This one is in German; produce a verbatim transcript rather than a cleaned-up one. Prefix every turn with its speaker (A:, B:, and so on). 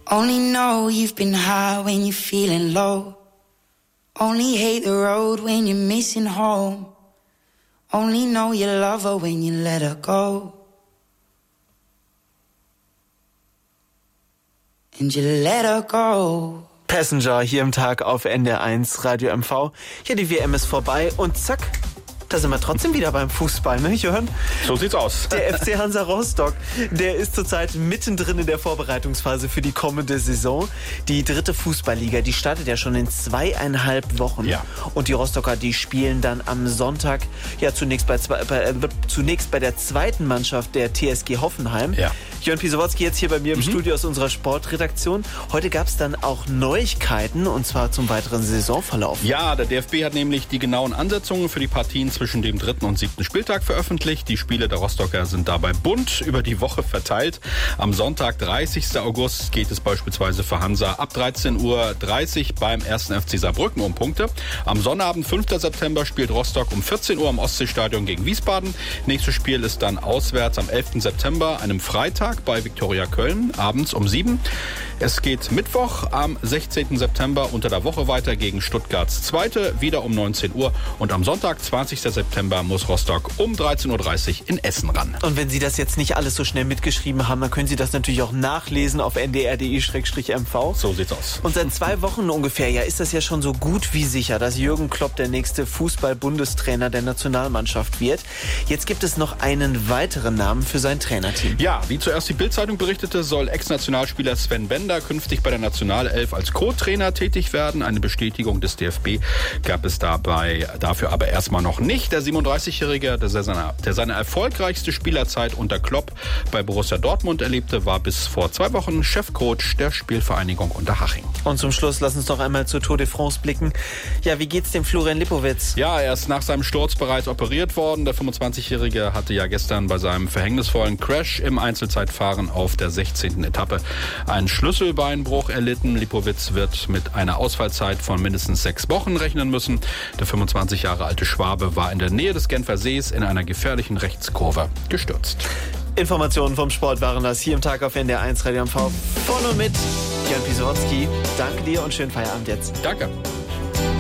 A: Only know you've been high when you're feeling low. Only hate the road when you're missing home. Only know you love her when you let her go. And you let her go.
B: Passenger hier im Tag auf N D R eins Radio M V. Ja, die W M ist vorbei und zack, da sind wir trotzdem wieder beim Fußball, ne, Jörn?
C: So sieht's aus.
B: Der F C Hansa Rostock, der ist zurzeit mittendrin in der Vorbereitungsphase für die kommende Saison. Die dritte Fußballliga, die startet ja schon in zweieinhalb Wochen.
C: Ja.
B: Und die Rostocker, die spielen dann am Sonntag ja zunächst bei, zwei, bei, äh, zunächst bei der zweiten Mannschaft der T S G Hoffenheim.
C: Ja.
B: Jörn Pisowotzki jetzt hier bei mir im
C: mhm.
B: Studio aus unserer Sportredaktion. Heute gab es dann auch Neuigkeiten, und zwar zum weiteren Saisonverlauf.
C: Ja, der D F B hat nämlich die genauen Ansetzungen für die Partien zwischen dem dritten und siebten Spieltag veröffentlicht. Die Spiele der Rostocker sind dabei bunt über die Woche verteilt. Am Sonntag, dreißigsten August, geht es beispielsweise für Hansa ab dreizehn Uhr dreißig beim ersten F C Saarbrücken um Punkte. Am Sonnabend, fünften September, spielt Rostock um vierzehn Uhr am Ostseestadion gegen Wiesbaden. Nächstes Spiel ist dann auswärts am elften September, einem Freitag, bei Viktoria Köln, abends um sieben. Es geht Mittwoch am sechzehnten September unter der Woche weiter gegen Stuttgarts Zweite, wieder um neunzehn Uhr. Und am Sonntag, zwanzigsten September, muss Rostock um dreizehn Uhr dreißig in Essen ran.
B: Und wenn Sie das jetzt nicht alles so schnell mitgeschrieben haben, dann können Sie das natürlich auch nachlesen auf n d r punkt d e M V.
C: So sieht's aus.
B: Und seit zwei Wochen ungefähr, ja, ist das ja schon so gut wie sicher, dass Jürgen Klopp der nächste Fußball-Bundestrainer der Nationalmannschaft wird. Jetzt gibt es noch einen weiteren Namen für sein Trainerteam.
C: Ja, wie zuerst die Bild-Zeitung berichtete, soll Ex-Nationalspieler Sven Bender künftig bei der Nationalelf als Co-Trainer tätig werden. Eine Bestätigung des D F B gab es dabei dafür aber erstmal noch nicht. Der siebenunddreißigjährige, der seine, der seine erfolgreichste Spielerzeit unter Klopp bei Borussia Dortmund erlebte, war bis vor zwei Wochen Chefcoach der Spielvereinigung Unterhaching.
B: Und zum Schluss lass uns doch einmal zur Tour de France blicken. Ja, wie geht's dem Florian Lipowitz?
C: Ja, er ist nach seinem Sturz bereits operiert worden. Der fünfundzwanzigjährige hatte ja gestern bei seinem verhängnisvollen Crash im Einzelzeitfahren auf der sechzehnten Etappe einen Schlüsselbeinbruch erlitten. Lipowitz wird mit einer Ausfallzeit von mindestens sechs Wochen rechnen müssen. Der fünfundzwanzig Jahre alte Schwabe war in der Nähe des Genfer Sees in einer gefährlichen Rechtskurve gestürzt.
B: Informationen vom Sport waren das hier im Tag auf N D R eins Radio M V. Von und mit Jörn Pisowotzki. Danke dir und schönen Feierabend jetzt.
C: Danke.